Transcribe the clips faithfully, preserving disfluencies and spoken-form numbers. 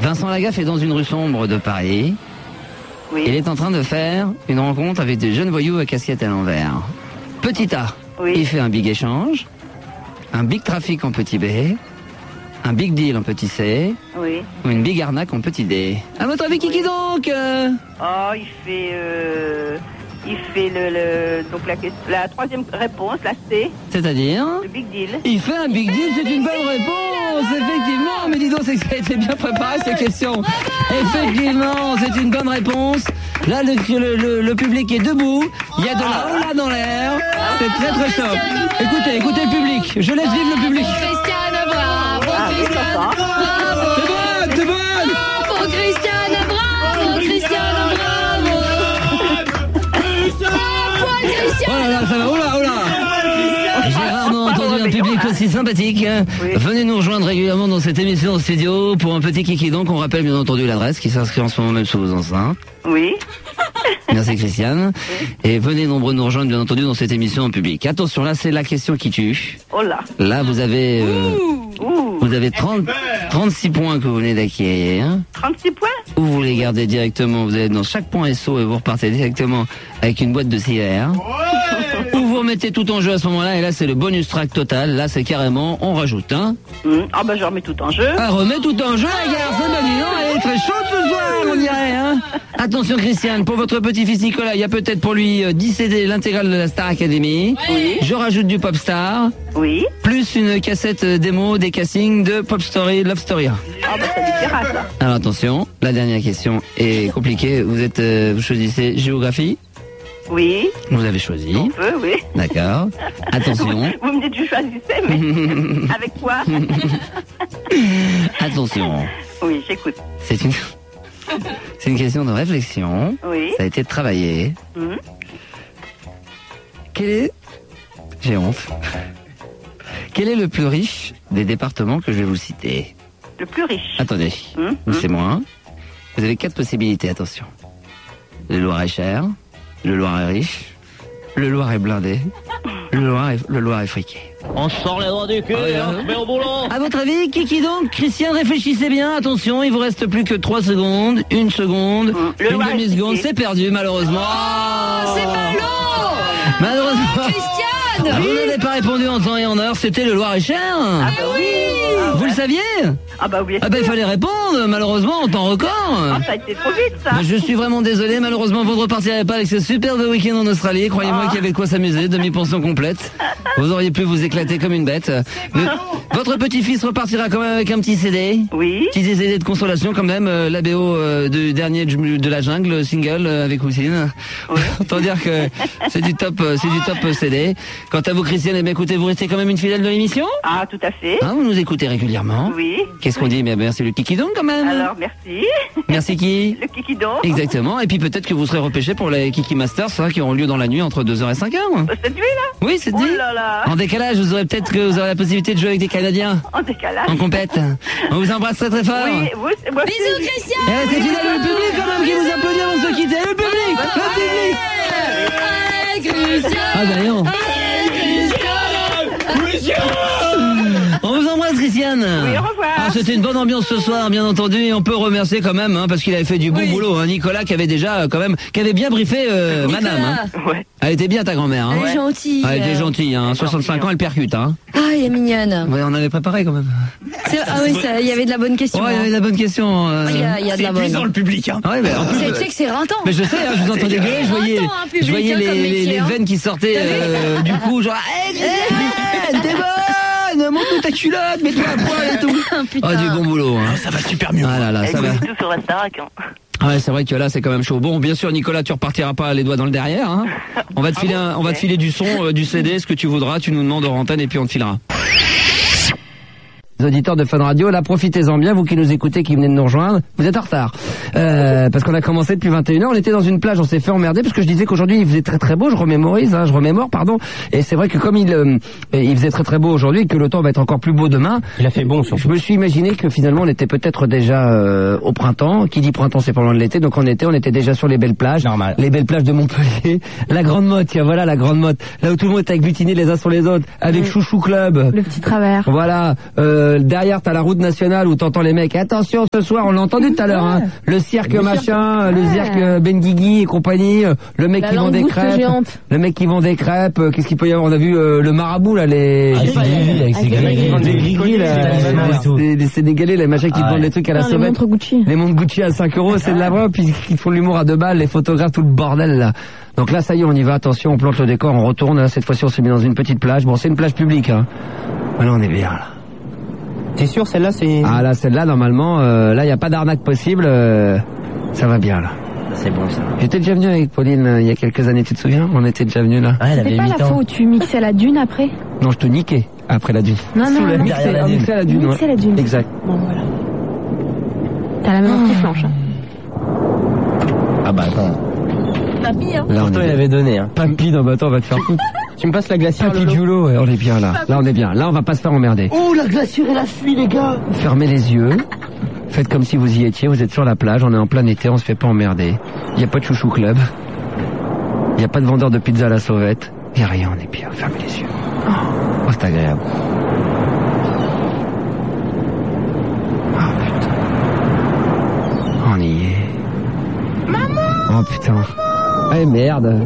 Vincent Lagaffe est dans une rue sombre de Paris. Oui. Il est en train de faire une rencontre avec des jeunes voyous à casquette à l'envers. Petit A, Oui. il fait un big échange, un big trafic en petit B, un big deal en petit C, Oui. ou une big arnaque en petit D. À votre avis, qui qui donc euh Oh, il fait... Euh, il fait le... le donc la, question- la troisième réponse, la C, C'est-à-dire le big deal. Il fait un big deal, c'est une bonne réponse, effectivement. Mais dis donc, c'est que ça a été bien préparé, ces questions. Effectivement, c'est une bonne réponse. Là, le, le, le, le public est debout. Il y a de la hola dans l'air. C'est très très chaud. Écoutez, écoutez le public. Je laisse vivre le public. Christiane, bravo, Ah, oui, Christiane, ça va. bravo, C'est bon, c'est bon. bravo, Christiane, bravo, Christiane, bravo. Bravo, Christiane. Oh là là, ça va. Oh là, oh là. J'ai rarement entendu un public aussi sympathique. Oui. Venez nous rejoindre régulièrement dans cette émission au studio pour un petit kiki. Donc, on rappelle bien entendu l'adresse qui s'inscrit en ce moment même sous vos enceintes. Oui. Merci Christiane. Et venez nombreux nous rejoindre bien entendu dans cette émission en public. Attention, là c'est la question qui tue. Oh là. Là vous avez euh, Ouh. vous avez trente, trente-six points que vous venez d'acquérir. trente-six points. Ou vous les gardez directement, vous allez dans chaque point S O et vous repartez directement avec une boîte de cigares. Ou vous remettez tout en jeu à ce moment-là et là c'est le bonus track total. Là c'est carrément, on rajoute hein. Hum, Ah bah je remets tout en jeu. Ah, remet tout en jeu la garçon, bah dis donc, elle est très chaude ce soir on dirait hein. Attention Christiane, pour votre petit-fils Nicolas, il y a peut-être pour lui euh, dix C D, l'intégrale de la Star Academy. Oui. Je rajoute du Popstar, Oui. plus une cassette euh, démo des castings de Pop Story, Love Story. Ah bah ça lui dira ça. Alors attention, la dernière question est compliquée. Vous êtes, euh, vous choisissez géographie. Oui. Vous avez choisi. On peut, oui. D'accord. Attention. Vous me dites je choisissez, mais avec quoi? Attention. Oui, j'écoute. C'est une, c'est une question de réflexion. Oui. Ça a été travaillé. Hum. Quel est, j'ai honte. Quel est le plus riche des départements que je vais vous citer? Le plus riche. Attendez, Hum, c'est moi. Vous avez quatre possibilités, attention. Le Loir est cher, le Loir est riche, le Loir est blindé, le Loir est, le Loir est friqué. On sort les doigts du cul, Ah oui, on hein. se met au boulot. À votre avis, qui qui donc? Christian, réfléchissez bien, attention, il vous reste plus que trois secondes, une seconde, Hum, le une Loir est demi-seconde, friqué. c'est perdu malheureusement. Oh, c'est ballot. Malheureusement. Christiane. Vous n'avez pas répondu en temps et en heure, c'était le Loir est cher. Ah bah oui. Ah, Vous ouais. le saviez? Ah bah oui. Ah ben il fallait répondre, malheureusement, en temps record. Ah, ça a été trop vite ça. Ben, je suis vraiment désolé, malheureusement vous ne repartirez pas avec ce superbe week-end en Australie. Croyez-moi qu'il y avait de quoi s'amuser, demi-pension complète. Vous auriez pu vous éclater comme une bête. Mais votre petit-fils repartira quand même avec un petit C D. Oui. Petit C D de consolation quand même, euh, l'A B O euh, du dernier de de la jungle, le single euh, avec Houssine. Autant dire que c'est du top, euh, c'est du top euh, C D. Quant à vous Christiane, eh bien, écoutez, vous restez quand même une fidèle de l'émission. Ah tout à fait. Hein, vous nous écoutez régulièrement. Oui. Qu'est-ce qu'on dit? Bien, merci le Kiki donc quand même. Alors merci. Merci qui? Le kikidon. Exactement. Et puis peut-être que vous serez repêché pour les Kiki Masters hein, qui auront lieu dans la nuit entre deux heures et cinq heures. Cette nuit là. Oui, c'est Oh dit. là là. En décalage, vous aurez peut-être que vous aurez la possibilité de jouer avec des Canadiens En décalage. en compète. On vous embrasse très très fort. Oui, vous, c'est moi. Bisous, Et Christiane. restez fidèles au public quand même qui vous applaudit avant de se quitter. Le public, le public. Allez, Christiane. Ah d'ailleurs. On vous embrasse Christiane. Oui, au revoir. Ah, c'était une bonne ambiance ce soir, bien entendu, et on peut remercier quand même, hein, parce qu'il avait fait du bon boulot, hein, Nicolas qui avait déjà euh, quand même, qui avait bien briefé euh, madame. Hein. Ouais. Elle était bien ta grand-mère. Hein. Elle est gentille. Ah, elle était gentille, hein. soixante-cinq ans, elle percute. Hein. Ah, elle est mignonne. Ouais, on avait préparé quand même. C'est- Ah oui, ça- il y avait de la bonne question. Ouais, il y avait de la bonne question. euh. Il y a, il y a de la bonne. le public, hein. Ah ouais, mais en plus, C'est euh, tu sais que c'est rintant. mais je sais, hein, je vous entendais gueuler, je voyais, Rintant, hein, public, je voyais hein, les, comme les, métier, les hein. veines qui sortaient euh, du coup, genre, hé, Christiane, t'es bonne, monte ta culotte, mets-toi à poil et tout. Putain. Ah, du bon boulot. Hein. Ça va super mieux. Ah là là, ça va. tout sur la Starac. Hein. Ah ouais, c'est vrai que là, c'est quand même chaud. Bon, bien sûr, Nicolas, tu repartiras pas les doigts dans le derrière. Hein. On va te filer, un- on va te filer du son, euh, du C D, ce que tu voudras. Tu nous demandes hors antenne et puis on te filera. Les auditeurs de Fun Radio, là, profitez-en bien, vous qui nous écoutez, qui venez de nous rejoindre. Vous êtes en retard. Euh, parce qu'on a commencé depuis vingt et une heures. On était dans une plage, on s'est fait emmerder parce que je disais qu'aujourd'hui il faisait très très beau. Je remémorise, hein, je remémore, pardon. Et c'est vrai que comme il, euh, il faisait très très beau aujourd'hui et que le temps va être encore plus beau demain. Il a fait bon surtout. Je me suis imaginé que finalement on était peut-être déjà euh, au printemps. Qui dit printemps, c'est pas loin de l'été. Donc en été, on était déjà sur les belles plages. Normal. Les belles plages de Montpellier. La Grande Motte, tiens, voilà la Grande Motte. Là où tout le monde est agglutiné les uns sur les autres. Avec Chouchou Club. Le petit travers. Voilà, euh, euh, derrière t'as la route nationale où t'entends les mecs. Attention, ce soir, on l'a entendu tout à l'heure, hein, le cirque le machin, cirque. le cirque euh, Benguigui et compagnie, euh, le mec La qui vend des langouste crêpes, géante. le mec qui vend des crêpes. euh, Qu'est-ce qu'il peut y avoir? On a vu euh, le marabout là, les Ah, c'est gris, avec ses Avec les gris, gris. les gris-gris, là, c'est les, les Sénégalais, les machins qui Ah vendent ouais. des trucs à la Putain, les sauvette. montres Gucci. Les montres Gucci à cinq euros, c'est de la vraie, puis ils font de l'humour à deux balles, les photographes, tout le bordel là. Donc là, ça y est, on y va, attention, on plante le décor, on retourne, là, cette fois-ci on s'est mis dans une petite plage. Bon, c'est une plage publique, hein. Ah, là, on est bien, là. T'es sûr, celle-là, c'est... Ah là, celle-là, normalement, euh, là, il n'y a pas d'arnaque possible, euh, ça va bien, là. C'est bon ça. J'étais déjà venu avec Pauline euh, il y a quelques années, tu te souviens? On était déjà venu là. Ah, elle C'est avait pas huit la fois ans. où tu mixais la dune après? Non, je te niquais après la dune. Non, non, non. Mixé, derrière la ah, dune. mixé à la dune, Mixé ouais. la dune. Exact. Bon, voilà. T'as la même petite flanche. Hein. Ah bah attends. Papy, hein. Là, on Pourtant est il bien. avait donné hein. Papy, non, bah attends, on va te faire foutre. Tu me passes la glacière, Papy Lolo? Giolo, ouais, on est bien là. Là, on est bien. Là, on va pas se faire emmerder. Oh la glacière elle a fui les gars. Fermez les yeux. Faites comme si vous y étiez. Vous êtes sur la plage. On est en plein été. On se fait pas emmerder. Il y a pas de chouchou club. Il y a pas de vendeur de pizza à la sauvette. Il y a rien. On est bien. Fermez les yeux. Oh, c'est agréable. Oh putain. On y est. Maman. Oh putain. Eh merde.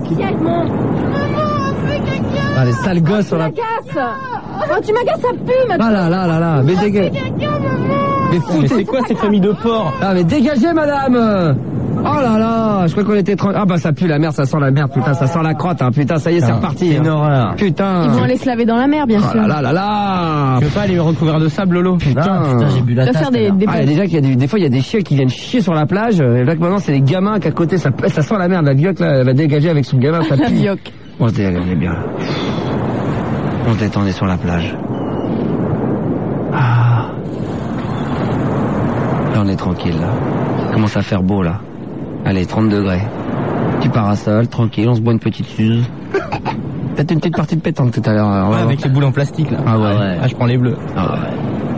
Ah, les sales gosses sur la. Oh, tu m'agaces, ça pue, ma Ah là là là là. Mais dégagez. Mais Mais foutez. c'est quoi ces familles de porcs? Ah mais dégagez madame. Oh là là, je crois qu'on était tranquille. Ah bah ça pue la merde, ça sent la merde, putain, ça sent la crotte, hein. Putain, ça y est, c'est reparti. C'est une hein. horreur. Putain. Ils vont aller se laver dans la mer, bien Oh sûr. là là là là. Tu veux pas aller recouvrir de sable, Lolo? Putain. Ah, putain j'ai bu la Tu vas tasse. faire des, tout à l'heure. des Ah, déjà qu'il y a des, des fois il y a des chiens qui viennent chier sur la plage. Et là que maintenant c'est les gamins qu'à côté ça ça sent la merde. La vioque là, elle va dégager avec son gamin, ça La pue. vioque. On se dé- on est bien là. On se détend, on est sur la plage. Ah. Là on est tranquille là. Il commence à faire beau là. Allez, trente degrés. Petit parasol, tranquille, on se boit une petite suze. Peut-être une petite partie de pétanque tout à l'heure. on va Ouais, voir. avec les boules en plastique, là. Ah ouais. Ah ouais. Ah, je prends les bleus. Ah ouais.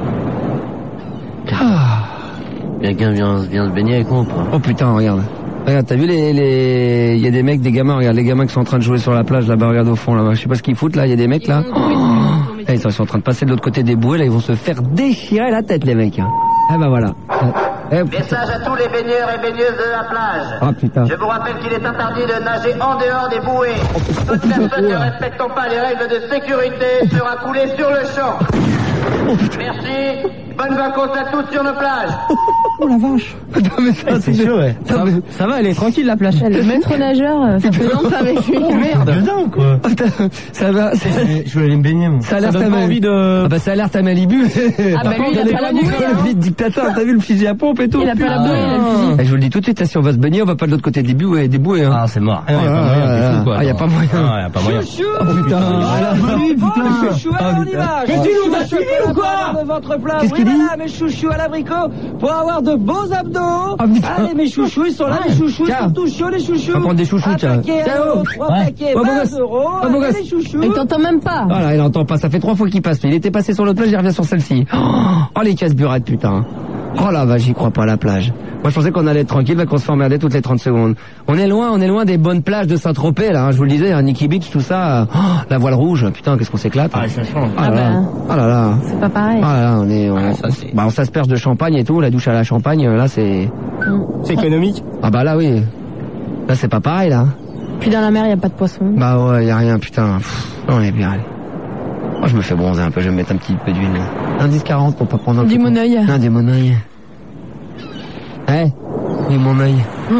Quelqu'un vient, vient se baigner avec moi ou pas? Oh putain, regarde. Regarde, t'as vu les, les, il y a des mecs, des gamins, regarde, les gamins qui sont en train de jouer sur la plage là-bas, regarde au fond là-bas. Je sais pas ce qu'ils foutent là, il y a des mecs là. Oh. Eh, ils, sont, ils sont en train de passer de l'autre côté des bouées là, ils vont se faire déchirer la tête les mecs. Hein. Eh ben voilà. Eh, putain. Message à tous les baigneurs et baigneuses de la plage. Oh putain. Je vous rappelle qu'il est interdit de nager en dehors des bouées. Toute personne ne respectant pas les règles de sécurité sera coulée sur le champ. Merci. Bonnes vacances à tous sur nos plages. Oh la vache. Attends, mais ça, C'est chaud ouais. Ça, ça va, elle est tranquille, la plage. Le maître nageur, euh, ça fait longtemps avec lui. Merde. Dedans ou quoi? Putain, ça va, ça, Je voulais aller me baigner moi. ça a Ça l'air donne ta pas Mali- envie de... Ah bah ça a l'air ta Malibu. Ah bah lui, il a pas la bouée, hein. Le dictateur, t'as vu le fusil à pompe et tout. Il a pas la bouée, il a le fusil. Eh, je vous le dis tout de suite, si on va se baigner, on va pas de l'autre côté des bouées, des bouées hein. Ah c'est mort. Ah non, y a pas Ah, moyen, ah, t'es fou, quoi. ah, y a pas moyen. Ah, y a pas moyen. Oh putain. putain. Chouchou, allez, on y va. Mais tu nous as suivis ou quoi? De votre place. Qu'est-ce Oui, qu'il dit? voilà, mes chouchous à l'abricot, pour avoir de beaux abdos. Ah, putain. Allez, mes chouchous, ils sont là, Ouais. mes chouchous, ils Tiens. sont tout chauds, les chouchous. On va prendre des chouchous, Un tiens. paquet, Tiens, un oh. euro, trois Ouais. paquets, Oh, beau vingt gosse. euros. Oh, beau Allez, gosse. les chouchous. Il t'entend même pas. Voilà, il entend pas, ça fait trois fois qu'il passe. Il était passé sur l'autre plage, il revient sur celle-ci. Oh, les casse-burettes, putain. Oh la vache, j'y crois pas à la plage. Moi, je pensais qu'on allait être tranquille, mais qu'on se fait emmerder toutes les trente secondes. On est loin, on est loin des bonnes plages de Saint-Tropez, là, hein, je vous le disais, hein, Nikki Beach, tout ça. Oh, la voile rouge, putain, qu'est-ce qu'on s'éclate. Ah ça change. Ah là là. bah. Ah là là. C'est pas pareil. Ah là là, on est, on, Ah, ça, c'est- bah, on s'asperge de champagne et tout, la douche à la champagne, là, c'est, C'est économique. ah bah là, oui. Là, c'est pas pareil, là. Puis dans la mer, il y a pas de poisson. Bah ouais, y a rien, putain. Pff, on est bien, allez. Moi, je me fais bronzer un peu, je vais me mettre un petit peu d'huile. Un dix quarante pour pas prendre un Du petit coup. monoeil. Non, du monoeil. Eh, du monoeil.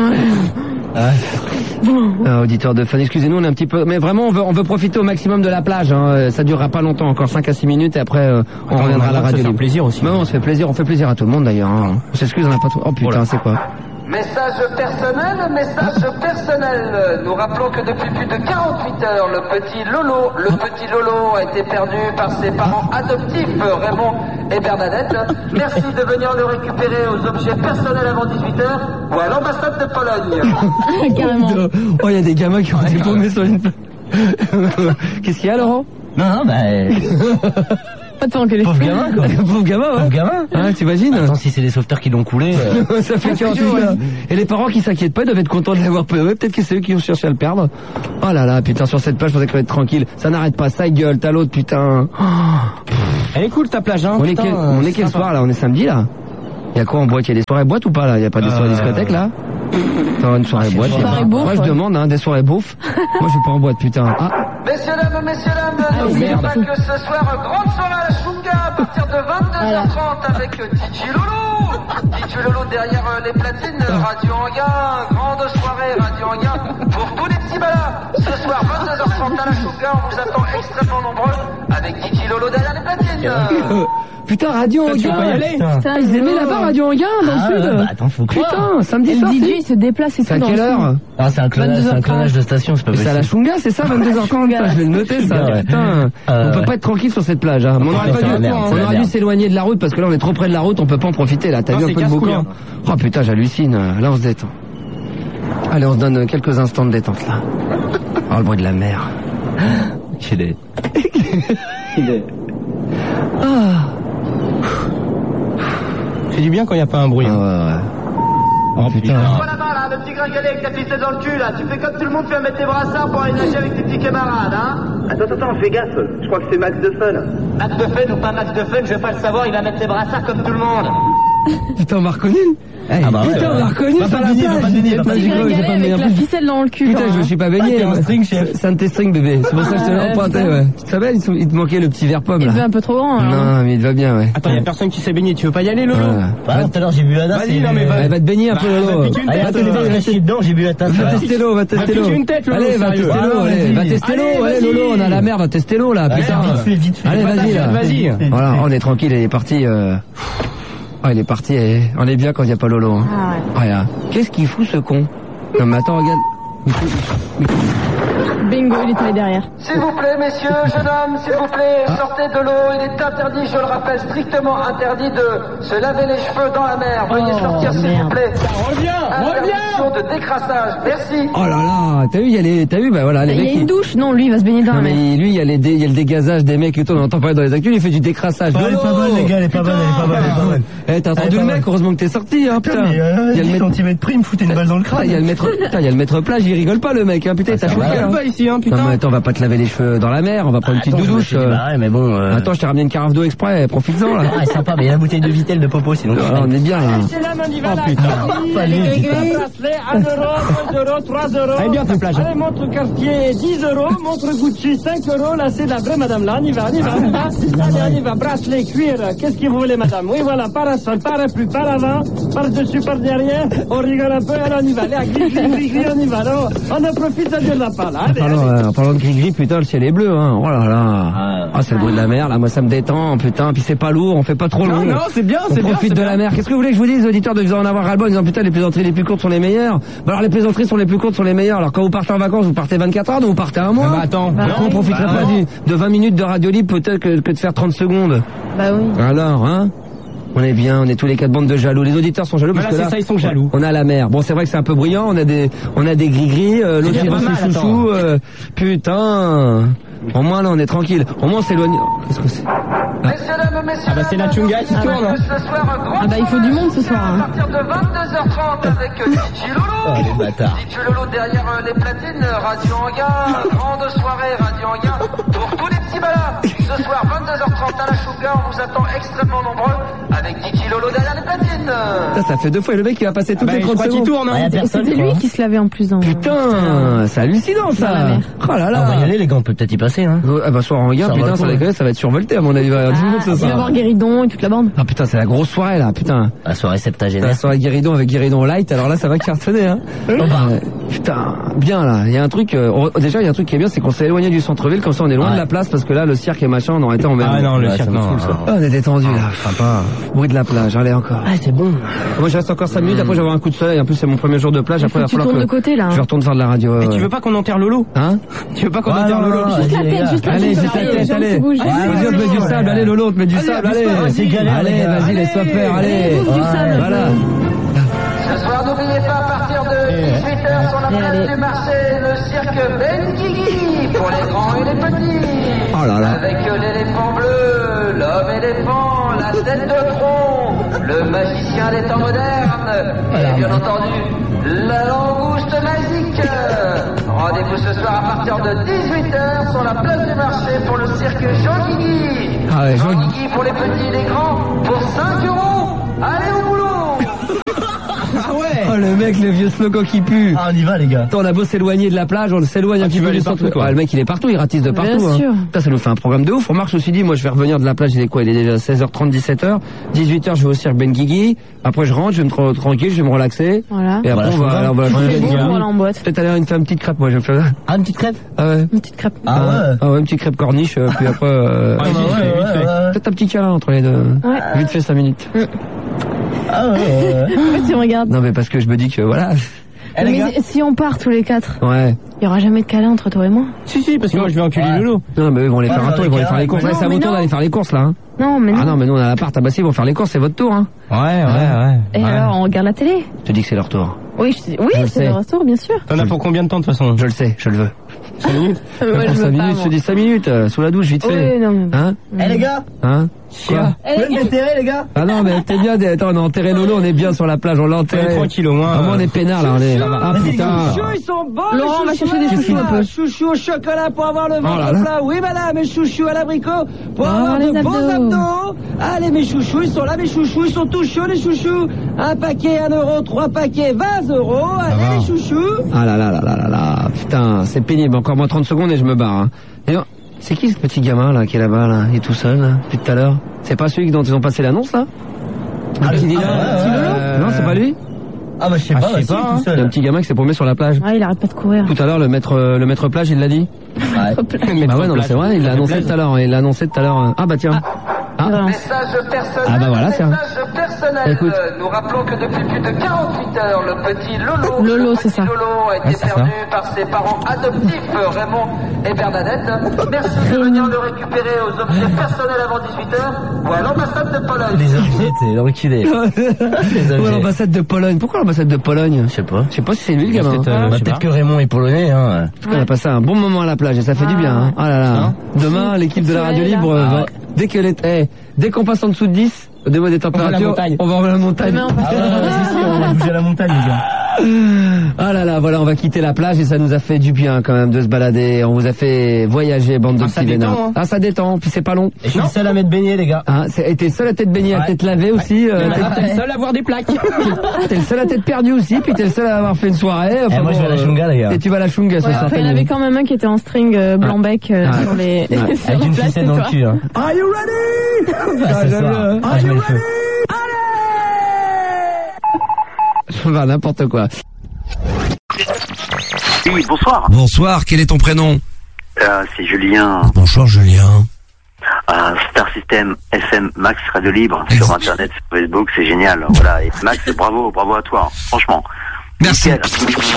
Euh, auditeur de fan, excusez-nous, on est un petit peu, mais vraiment, on veut, on veut profiter au maximum de la plage. Hein. Ça durera pas longtemps, encore cinq à six minutes, et après, euh, on Attends, reviendra à la on va se radio. faire libre. plaisir aussi. Mais non, on se fait plaisir, on fait plaisir à tout le monde d'ailleurs. Hein. On s'excuse, on n'a pas tout. Oh putain, c'est quoi? Message personnel, message personnel. Nous rappelons que depuis plus de quarante-huit heures, le petit Lolo, le petit Lolo a été perdu par ses parents adoptifs, Raymond et Bernadette. Merci de venir le récupérer aux objets personnels avant dix-huit heures ou à l'ambassade de Pologne. Carrément. Oh, il y a des gamins qui ont été tombés sur une. Qu'est-ce qu'il y a, Laurent? Non non bah. Pas de temps que les Pauvre gamin, quoi. Pauvre gamin, ouais. Pauvre gamin. Hein, t'imagines? Attends, si c'est les sauveteurs qui l'ont coulé. Euh... Ça fait quarante minutes, là. Et les parents qui s'inquiètent pas doivent être contents de l'avoir payé. Peut-être que c'est eux qui ont cherché à le perdre. Oh là là, putain, sur cette plage, je pensais qu'on allait être tranquille. Ça n'arrête pas, ça gueule, t'as l'autre, putain. Oh. Elle est cool ta plage, hein. On putain, est quel, euh, on est quel soir, là? On est samedi, là? Il y a quoi en boîte? Il y a des soirées boîtes ou pas, là? Il y a pas des soirées Euh... discothèques, là? Attends, une soirée boîte. soirée bouffe, Moi, je ouais. demande, hein, des soirées bouffe. Moi, je suis pas en boîte, putain. Ah. Messieurs, dames, messieurs, dames, n'oubliez pas que ce soir, grande soirée à la Chunga à partir de vingt-deux heures trente avec D J Lolo. D J Lolo derrière euh, les platines, Radio Anguin, grande soirée Radio Anguin pour tous les petits balas. Ce soir, vingt-deux heures trente à la Chunga, on vous attend extrêmement nombreux avec D J Lolo derrière les platines. Putain, Radio Tu veux pas y Anguin. aller? Putain, Ils aimaient là-bas, Radio Anguin, dans Ah, le ouais, sud. bah, attends, faut croire. Putain, samedi Et le soir. D J, c'est- il se déplace et tout C'est à dans quelle le sud. heure? Ah, c'est un clonage, c'est un clonage de station, c'est pas Mais c'est à la possible. Chunga, c'est ça, vingt-deux heures trente? Chunga. Je vais le noter, ça. Ouais. Putain. Euh, On peut pas être tranquille sur cette plage, hein. On Ouais, aurait c'est pas la dû, merde, c'est on la aurait dû merde. s'éloigner de la route parce que là, on est trop près de la route, on peut pas en profiter, là. T'as Non, vu un c'est peu de casse-couille, boucan? hein. Oh putain, j'hallucine. Là, on se détend. Allez, on se donne quelques instants de détente, là. Oh, le bruit de la mer. Il est... Il est... Ah. C'est du bien quand il n'y a pas un bruit. Ah, hein. ouais, ouais. Oh putain. Toi là-bas, là, le petit gringalet avec ta ficelle dans le cul, là, tu fais comme tout le monde, tu vas mettre tes brassards pour aller nager avec tes petits camarades, hein? Attends, attends, fais gaffe. Je crois que c'est Max de Fun. Max de Fun ou pas Max de Fun, je vais pas le savoir, il va mettre ses brassards comme tout le monde. Putain, on m'a reconnu. Eh, Ah bah ouais, putain, ouais. on m'a reconnu Va sur pas la te baigner, plage. va pas te baigner, va pas te J'ai baigner. pas- j'ai pas avec meilleur la plus. ficelle dans le cul. Putain, genre, je me hein. suis pas baigné. Ah, t'es un là. string, chef. C'est un de tes strings, bébé. C'est pour ça que je te l'ai Ouais, emprunté, putain. ouais. Tu te rappelles, il te- il te manquait le petit verre pomme, Il devait là. un peu trop grand. hein. Non, mais il te va bien, ouais. Attends, il y a personne qui s'est baigné. Tu veux pas y aller, Lolo? Ouais. Ah, tout à l'heure, j'ai bu la tasse. Vas-y, et- non, mais va- Elle va te baigner un peu, Bah, Lolo. va te piquer une Ah, tête, attends, euh, je vais chier dedans, j'ai bu la tasse. Va là. tester l'eau, va tester Va l'eau. piquer une tête, Lolo, Allez, va sérieux. tester l'eau, Ah, allez, vas-y. va tester Allez, l'eau, allez, vas-y. Lolo, on a la mer, va tester l'eau, là, Allez, putain. vite fait, vite fait. Allez, vas-y, là. Vas-y. Voilà, on est tranquille, il est parti, euh... Oh, il est parti, et on est bien quand il n'y a pas Lolo, hein. Ah ouais. Voilà. Qu'est-ce qu'il fout, ce con? Non, mais attends, regarde. Bingo, il est allé derrière. S'il vous plaît, messieurs, jeunes hommes, s'il vous plaît, sortez de l'eau. Il est interdit, je le rappelle, strictement interdit de se laver les cheveux dans la mer. Veuillez Oh, sortir, s'il vous merde. plaît. Reviens, Interdiction reviens. de décrassage. Merci. Oh là là, t'as vu, il y a les, t'as vu, bah voilà, les Il y mecs. a une ils- douche. Non, lui, il va se baigner dans Non la mer. mais lui, il y a les dé- il y a le dégazage des mecs et tout, on entend parler dans les actus, il fait du décrassage. Elle est pas bonne, les gars, elle est pas bonne, elle est pas bonne, elle est pas bonne. Eh, t'as entendu Elle est le pas mec, bonne. heureusement que t'es sorti, hein, putain. Mais, euh, Il y a le dix maître, centimètres près, il me foutait une balle dans le ah, crâne. il y a le maître, putain, il y a le maître plage, il rigole pas le mec, hein, putain, t'as choqué, Regarde hein. pas ici, hein, Non putain. mais attends, on va pas te laver les cheveux dans la mer, on va prendre une petite Attends, je me douche. suis dit, bah ouais, mais bon. euh, Attends, je t'ai ramené une carafe d'eau exprès, profites-en là. Ah, sympa, mais il y a la bouteille de Vitel de Popo, sinon. Ah, on est bien là. Oh putain. Allez, Bracelet, un euro, deux euros, trois euros. Elle est bien ta plage. Allez, montre Cartier, dix euros. Montre Gucci, cinq euros. Là, c'est la vraie, madame. Là, on y va, on y va. on y va. Allez, on y va. Bracelet, cuir. Qu'est-ce que vous voulez, madame? Oui, voilà. Parasol, parapluie, par avant, par dessus, par derrière. On rigole un peu. Allez, on y va. Allez, gris, gris, gris, gris, on y va. Alors, on en profite, ça ne va pas, là. Allez, Parlons, allez. euh, en parlant de gris-gris, putain, le ciel est bleu, hein. Oh là là. Ah. Ah, c'est le bruit de la mer, là, moi ça me détend, putain, puis c'est pas lourd, on fait pas trop long. Non, non, c'est bien, On c'est bien. profite c'est de bien. la mer. Qu'est-ce que vous voulez que je vous dise, auditeurs, de vous en avoir ras-le-bol en disant putain, les plaisanteries les plus courtes sont les meilleures? Bah alors les plaisanteries sont les plus courtes sont les meilleures. Alors quand vous partez en vacances, vous partez vingt-quatre heures, donc vous partez un mois. Ah bah attends. Pourquoi on oui. profiterait Bah pas non. du, de vingt minutes de radio libre peut-être que, que de faire trente secondes? Bah oui. Alors, hein? On est bien, on est tous les quatre bandes de jaloux. Les auditeurs sont jaloux parce Voilà, que c'est là, ça, ils sont jaloux. on a la mer. Bon, c'est vrai que c'est un peu bruyant, on a des, on a des gris-gris, euh, l'autre déjà il pas va mal, ses chouchous, euh, putain. Au moins là, on est tranquille. Au moins on s'éloigne. Qu'est-ce que c'est? Messieurs, dames, messieurs, Ah bah, c'est la dames, Chunga qui n'oubliez tourne, pas hein. que Ce soir, grande Ah bah, il faut du monde ce soir, À hein. partir de vingt-deux heures trente avec D J Lolo. Oh, les bâtards. D J Lolo derrière euh, les platines, Radio Anguin, grande soirée Radio Anguin pour tous les petits balas. Ce soir, vingt-deux heures trente à la Chunga, on vous attend extrêmement nombreux avec D J Lolo derrière les platines. Ça, ça fait deux fois et le mec il va passer toutes Bah, les je trente crois qu'il secondes. tourne, Ah, y a hein. personne, C'était quoi. lui qui se lavait en plus dans. Putain, c'est hallucinant Dans la ça. mer. Oh là Ah, on va y là. aller, les gars, on peut peut-être y passer, hein. Ah bah soir en regard, Ça va putain, le ça, coup, déconne, ça va être survolté à mon avis. Il va y avoir du monde ce Ah, il va soir. voir Guéridon et toute la bande. Ah putain, c'est la grosse soirée là, putain. La soirée La septagénaire. soirée Guéridon avec Guéridon Light, alors là ça va cartonner hein. Euh, putain, bien là, il y a un truc, euh, on- déjà il y a un truc qui est bien, c'est qu'on s'est éloigné du centre-ville, comme ça on est loin Ouais. de la place, parce que là le cirque et machin, on aurait été en merde. Ah non, le Ouais, cirque, ça me non. saoule, ça. Ah, on est détendu là. Sympa. Bruit de la plage, allez encore. Ah, c'est bon. Moi je reste encore cinq minutes, après je vais avoir un coup de soleil, en plus c'est mon premier jour de plage, Il après faut il va que tu falloir tournes que de côté là. je retourne faire de la radio. Et ouais, tu ouais. veux pas qu'on enterre Lolo? Hein? Tu veux pas qu'on Ouais, enterre non, Lolo? non, Juste la allez, les tête, gars. juste la Allez, tête. juste la Allez, tête, les jambes allez. qui bougent. Vas-y, on te met du ouais. sable, allez Lolo, on te met du Allez, sable, abuse allez. pas, c'est galère, Allez, les gars. vas-y, laisse-toi faire, allez. Allez, bouffe du sable. Voilà. Ce soir, n'oubliez pas, à partir de dix-huit heures sur la place du marché, le cirque Ben Guigui pour les grands et les petits. Oh là là. Avec l'éléphant bleu, l'homme éléphant, la tête de tronc, le magicien des temps modernes et bien entendu la langouste magique. Rendez-vous ce soir à partir de dix-huit heures sur la place du marché pour le cirque Jean Guigui. Ah ouais, Jean Jean Guigui pour les petits et les grands pour cinq euros. Allez au boulot. Ah ouais. Oh le mec, le vieux slogan qui pue. Ah, on y va, les gars. On a beau s'éloigner de la plage, on s'éloigne Ah, un tu petit veux peu aller du centre. partout, toi. Ouais, le mec il est partout, il ratisse de partout. Bien hein. sûr. Ça, ça nous fait un programme de ouf. Remarque, ceci dit, moi je vais revenir de la plage, il est quoi? Il est déjà seize heures trente, dix-sept heures. dix-huit heures, je vais au cirque Ben Guigui. Après je rentre, je vais me tra- tranquille, je vais me relaxer. Voilà. Et après Voilà, on va, je on va Il changer fait de beau gars. pour aller en boîte. Peut-être aller faire une petite crêpe, moi je vais faire ça. Ah, une petite crêpe? Ah ouais. Une petite crêpe. Ah ouais. Ah ouais, une petite crêpe corniche, euh, puis après, euh, Ah, vite fait, vite fait. peut-être un petit câlin entre les deux. Ouais. Vite fait cinq minutes. Ah ouais, ouais, ouais. Pourquoi tu me regardes? Non mais parce que je me dis que voilà. Eh, les Mais gars. si on part tous les quatre, Ouais. il y aura jamais de câlin entre toi et moi. Si, si, parce que moi, je vais enculer Ouais. Lolo. Non mais eux, ils vont aller Ouais, faire un dans tour, les ils vont aller cas, faire les courses. non, Ouais, c'est à mais votre tour non. d'aller faire les courses là. Hein. Non, mais non. Ah non mais nous on a l'appart, ah bah si ils vont faire les courses, c'est votre tour hein. Ouais, ouais, ouais. Et ouais. alors, on regarde la télé? Je te dis que c'est leur tour. Oui, je... oui, Je le c'est sais. le restaurant, bien sûr. T'en as pour combien de temps, de toute façon? Je le sais, je le veux. cinq minutes? Euh, moi, Pour je veux cinq pas, minutes, moi. je te dis cinq minutes, euh, sous la douche, vite fait. Oui, non, mais... Hein? Eh, les gars. Hein? Quoi? Eh, les gars. déterrer, les gars? Ah non mais t'es bien, attends, on a enterré Lolo, on est bien sur la plage, on l'a On est enterré. tranquille, au moins. Ah, moi on est peinard là, on est. Ah Vas-y, putain. Ils sont bons, Laurent, on va les chercher des chouchous. chouchous un peu. Chouchous au chocolat pour avoir le Oh là ventre là. plat. Oui, madame, mes chouchous à l'abricot pour Oh, avoir les de beaux abdos. abdos. Allez, mes chouchous, ils sont là, mes chouchous, ils sont tous chauds, les chouchous. Un paquet, un euro, trois paquets, vingt euros. Allez, va. les chouchous. Ah là là là là là là, putain, c'est pénible, encore moins trente secondes et je me barre. Hein. Et non, c'est qui ce petit gamin là qui est là-bas là, il est tout seul là, depuis tout à l'heure? C'est pas celui dont ils ont passé l'annonce là? Ah, Le petit le- Dylan, ah, ouais, petit ouais, Lolo ouais. Non, c'est pas lui? Ah, bah, je sais Ah, pas, je bah, sais si, pas, tout hein. Il y a un seul. petit gamin qui s'est paumé sur la plage. Ouais, il arrête pas de courir. Tout à l'heure, le maître, euh, le maître plage, il l'a dit. Ouais. Bah ouais, non, mais c'est vrai, il l'a annoncé tout à l'heure. Il l'a annoncé tout à l'heure. Ah bah tiens. Ah, Relance. Message personnel. Ah bah voilà, tiens. Message personnel. Écoute. Nous rappelons que depuis plus de quarante-huit heures, le petit Lolo, Lolo, le c'est petit ça. Lolo a été Ouais, c'est perdu par ses parents adoptifs, Raymond et Bernadette. Merci de venir le récupérer aux objets personnels avant dix-huit heures ou à l'ambassade de Pologne. Les objets, t'es l'enculé. Les Ouais, objets. l'ambassade de Pologne. Pourquoi l'ambassade de Pologne? Je sais pas. Je sais pas si c'est lui le gamin. Peut-être, hein. euh, bah, peut-être que Raymond est polonais, hein. En tout cas, on a passé un bon moment à la plage et ça fait du bien. Hein. Ah là là. Demain, l'équipe de la radio Soleil, là. libre, euh, Ah va- ouais. dès que les, eh, dès qu'on passe en dessous de dix, au niveau des températures, montagne. on va en la montagne. Demain, on passe Ah ouais, ouais, si, si, on va bouger à la montagne, les gars. Ah là là, voilà, on va quitter la plage et ça nous a fait du bien quand même de se balader. On vous a fait voyager, bande de Ah, ça petits vénards. détend, hein. Ah, ça détend, puis c'est pas long. Et je suis le seul à m'être baigné, les gars. Hein, c'est- et t'es seul à tête baignée, à Ouais. tête lavée aussi. euh, Ah, t'es- t'es le seul à avoir des plaques. T'es le seul à tête perdue aussi, puis t'es le seul à avoir fait une soirée. Enfin, Eh, moi, je vais à la euh, Chunga, les gars. Et tu vas à la Chunga ce Ouais, soir. enfin, il y en avait quand même un qui était en string euh, blanc-bec euh, Ouais. sur les... Ouais. sur Avec la une place, ficelle c'est dans le toi. cul, hein. Are you ready? Ah, ce j'aime soir. bien. Ah, je mets le feu. Enfin, n'importe quoi. Oui, bonsoir. Bonsoir, quel est ton prénom? Euh, c'est Julien, Bonsoir Julien. à Star System F M Max Radio Libre Exact. sur Internet, sur Facebook, c'est génial. Voilà, et Max, bravo, bravo à toi, franchement. Merci. Nickel.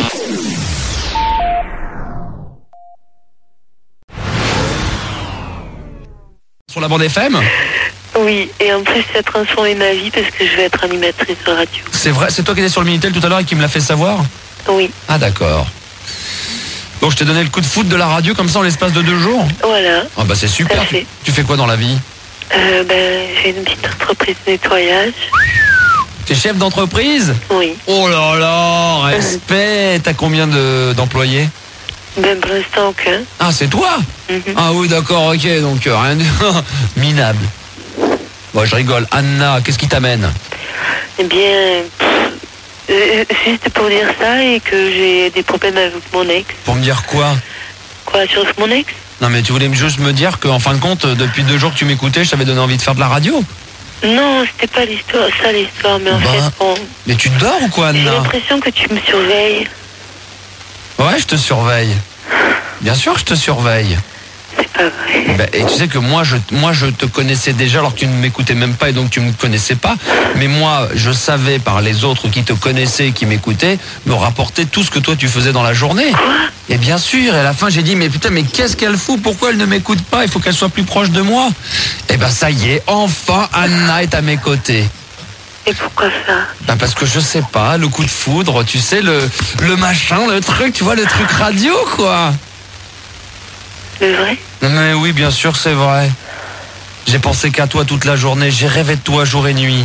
Sur la bande F M? Oui, et en plus, ça a transformé ma vie parce que je vais être animatrice de radio. C'est vrai, c'est toi qui étais sur le Minitel tout à l'heure et qui me l'a fait savoir? Oui, Ah d'accord. Bon, je t'ai donné le coup de foot de la radio comme ça en l'espace de deux jours? voilà. Ah bah c'est super. Tout à Tu, fait. tu fais quoi dans la vie? Euh, ben, j'ai une petite entreprise de nettoyage. T'es chef d'entreprise? Oui. Oh là là, respect. T'as combien de, d'employés? Ben, pour l'instant, aucun. Ah, c'est toi? Mhm. Ah oui, d'accord, ok, donc euh, rien de... minable. Bon, je rigole. Anna, qu'est-ce qui t'amène? Eh bien, pff, euh, juste pour dire ça et que j'ai des problèmes avec mon ex. Pour me dire quoi? Quoi, sur mon ex? Non mais tu voulais juste me dire qu'en fin de compte, depuis deux jours que tu m'écoutais, je t'avais donné envie de faire de la radio. Non, c'était pas l'histoire, ça l'histoire, mais en Bah, fait, bon, Mais tu dors ou quoi, j'ai Anna? l'impression que tu me surveilles. Ouais, je te surveille. Bien sûr, je te surveille. C'est pas vrai. Bah, et tu sais que moi je, moi, je te connaissais déjà alors que tu ne m'écoutais même pas et donc tu ne me connaissais pas. Mais moi, je savais par les autres qui te connaissaient et qui m'écoutaient me rapporter tout ce que toi tu faisais dans la journée. Et bien sûr, et à la fin j'ai dit, mais putain, mais qu'est-ce qu'elle fout? Pourquoi elle ne m'écoute pas? Il faut qu'elle soit plus proche de moi. Et ben ça y est, enfin Anna est à mes côtés. Et pourquoi ça? Bah parce que je sais pas, le coup de foudre, tu sais, le, le machin, le truc, tu vois, le truc radio, quoi. Le vrai? Mais oui, bien sûr, c'est vrai. J'ai pensé qu'à toi toute la journée, j'ai rêvé de toi jour et nuit.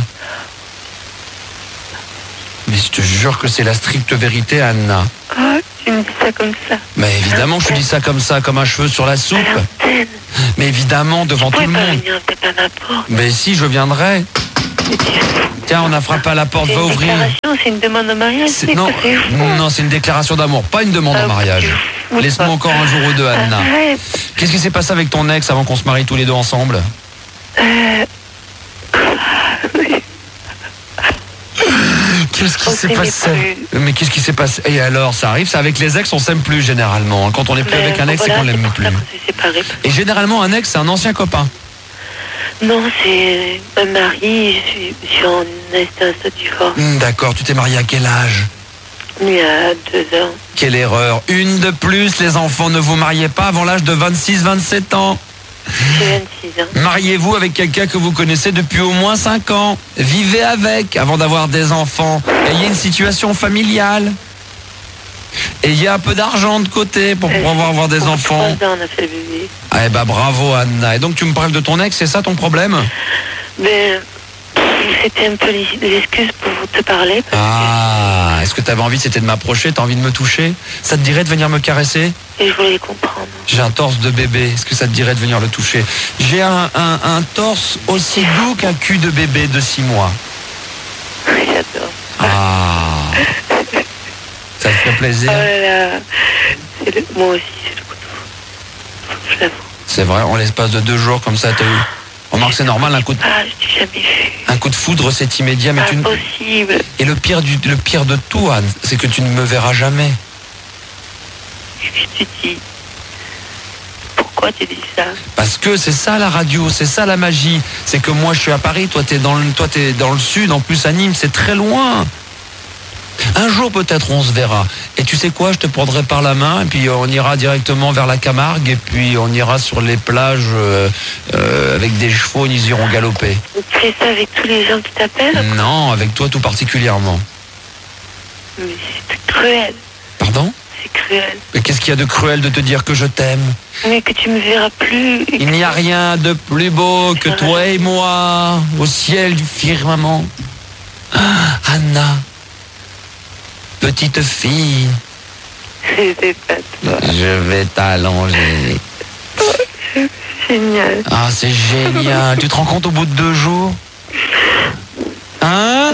Mais je te jure que c'est la stricte vérité, Anna. Oh, tu me dis ça comme ça. Mais évidemment, je te dis ça comme ça, comme un cheveu sur la soupe. Mais évidemment, devant tout le monde. Venir taper à ma porte. Mais si, je viendrai. Tiens, on a frappé à la porte, va ouvrir. C'est une demande en mariage. C'est- Non, non, c'est une déclaration d'amour, pas une demande en mariage. Laisse-moi encore un jour ou deux, Anna. Arrête. Qu'est-ce qui s'est passé avec ton ex avant qu'on se marie tous les deux ensemble? Euh... Qu'est-ce qui On s'est s'aimait passé? Mais qu'est-ce qui s'est passé? Et alors, ça arrive, c'est avec les ex, on s'aime plus généralement. Quand on n'est plus Mais avec un ex, c'est voilà, qu'on l'aime c'est pour plus. ça qu'on s'est séparés. Et généralement, un ex, c'est un ancien copain. Non, c'est un mari, je suis, je suis en instance de divorce. Hmm, D'accord, tu t'es marié à quel âge? Il y a deux ans. Quelle erreur. Une de plus, les enfants, ne vous mariez pas avant l'âge de vingt-six vingt-sept ans. J'ai vingt-six ans. Mariez-vous avec quelqu'un que vous connaissez depuis au moins cinq ans. Vivez avec avant d'avoir des enfants. Ayez une situation familiale. Ayez un peu d'argent de côté pour pouvoir avoir des enfants. Trois ans, on a fait le bébé. Ah, eh ben bravo Anna. Et donc tu me parles de ton ex, c'est ça ton problème? Ben, c'était un peu l'excuse pour te parler. Ah, est-ce que tu avais envie, c'était de m'approcher, t'as envie de me toucher? Ça te dirait de venir me caresser? Et je voulais comprendre. J'ai un torse de bébé, est-ce que ça te dirait de venir le toucher? J'ai un, un, un torse aussi doux qu'un cul de bébé de six mois. J'adore. Ah, ça te fait plaisir? Oh là là. C'est le... Moi aussi, c'est le coup de foudre. Faut que je l'avoue. C'est vrai, en l'espace de deux jours comme ça, t'as eu... Remarque, c'est normal, un coup de... Ah, je t'ai jamais vu. Un coup de foudre, c'est immédiat, mais tu... Impossible. Et le pire, du, le pire de tout, Anne, c'est que tu ne me verras jamais. Qu'est-ce que tu dis? Pourquoi tu dis ça? Parce que c'est ça la radio, c'est ça la magie. C'est que moi je suis à Paris, toi t'es dans le, toi t'es dans le sud, en plus à Nîmes, c'est très loin. Un jour peut-être on se verra. Et tu sais quoi, je te prendrai par la main et puis on ira directement vers la Camargue et puis on ira sur les plages euh, euh, avec des chevaux, ils iront galoper. Tu fais ça avec tous les gens qui t'appellent? Non, avec toi tout particulièrement. Mais c'est cruel. Pardon? C'est cruel. Mais qu'est-ce qu'il y a de cruel de te dire que je t'aime? Mais que tu me verras plus. Il n'y a rien de plus beau que toi et moi au ciel du firmament. Ah, Anna, petite fille, C'était pas toi. je vais t'allonger. Génial. Ah, c'est génial. Tu te rends compte au bout de deux jours? Hein?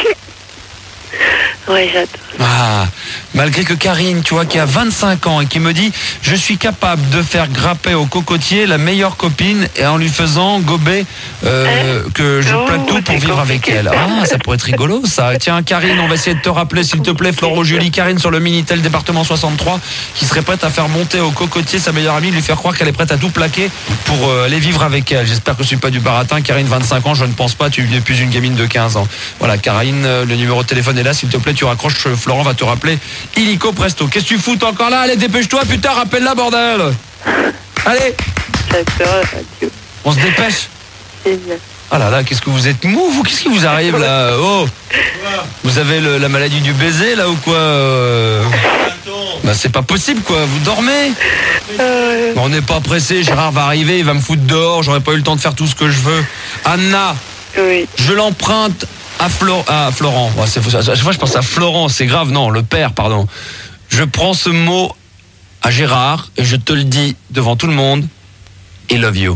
Ouais, j'adore. Ah, malgré que Karine, tu vois, qui a vingt-cinq ans et qui me dit « Je suis capable de faire grapper au cocotier la meilleure copine et en lui faisant gober euh, que je plaque tout pour vivre avec elle. » Ah, ça pourrait être rigolo, ça. Tiens, Karine, on va essayer de te rappeler, s'il te plaît, Florent Julie, Karine sur le Minitel département soixante-trois, qui serait prête à faire monter au cocotier sa meilleure amie, lui faire croire qu'elle est prête à tout plaquer pour euh, aller vivre avec elle. J'espère que je suis pas du baratin. Karine, vingt-cinq ans, je ne pense pas, tu n'es plus une gamine de quinze ans. Voilà, Karine, euh, le numéro de téléphone est là, s'il te plaît, tu raccroches, Florent va te rappeler illico presto. Qu'est-ce que tu fous toi encore là? Allez, dépêche-toi, putain, rappelle-la, bordel. Allez. J'adore la radio. On se dépêche. Génial. Ah là là, qu'est-ce que vous êtes mou, vous? Qu'est-ce qui vous arrive là? Oh, vous avez le, la maladie du baiser là ou quoi? euh... Bah c'est pas possible quoi, vous dormez? Euh... On n'est pas pressé, Gérard va arriver, il va me foutre dehors, j'aurais pas eu le temps de faire tout ce que je veux. Anna, oui. Je l'emprunte à, Flo, à Florent. Oh, c'est fou, à chaque fois je pense à Florent, c'est grave, non, le père, pardon. Je prends ce mot à Gérard et je te le dis devant tout le monde. I love you.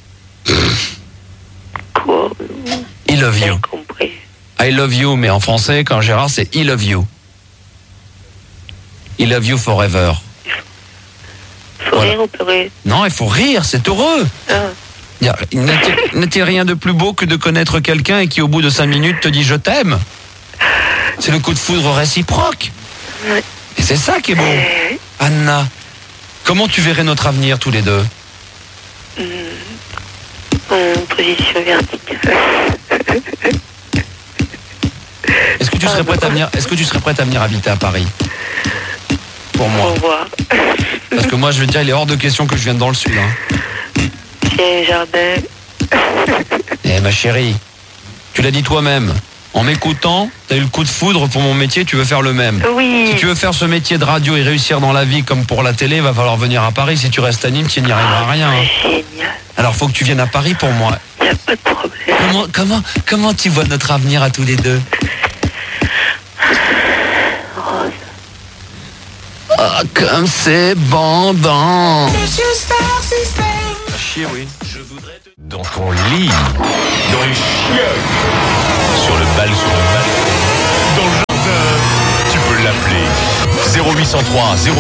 Quoi? I love you. J'ai compris. I love you, mais en français, quand Gérard, c'est I love you. I love you forever. Faut Voilà. rire ou pleurer? Non, il faut rire, c'est heureux. Ah. Il y a- il n'était- n'était rien de plus beau que de connaître quelqu'un et qui, au bout de cinq minutes, te dit je t'aime. C'est le coup de foudre réciproque. Ouais. Et c'est ça qui est beau. Euh, Anna, comment tu verrais notre avenir tous les deux? hum, en position verticale. Est-ce que tu serais prête à venir, est-ce que tu serais prête à venir habiter à Paris? Pour moi. Au revoir. Parce que moi, je veux dire, il est hors de question que je vienne dans le sud. Hein. J'ai un jardin. Eh ma chérie, tu l'as dit toi-même, En m'écoutant, t'as eu le coup de foudre pour mon métier, tu veux faire le même. Oui. Si tu veux faire ce métier de radio et réussir dans la vie comme pour la télé, va falloir venir à Paris. Si tu restes à Nîmes, tu n'y arriveras à rien. hein. Génial. Alors faut que tu viennes à Paris pour moi. Y a pas de problème. Comment, comment, comment tu vois notre avenir à tous les deux? Rose. Ah, comme c'est bon, bon. Ah, chier, oui. Je voudrais te... Dans ton lit, dans les chiottes, sur le bal, sur le bal, dans le jardin, tu peux l'appeler zéro huit cent trois zéro